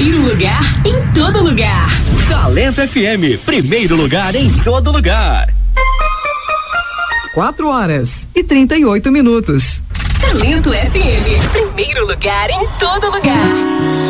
Primeiro lugar em todo lugar. Talento FM, primeiro lugar em todo lugar. 4h38. Talento FM, primeiro lugar em todo lugar.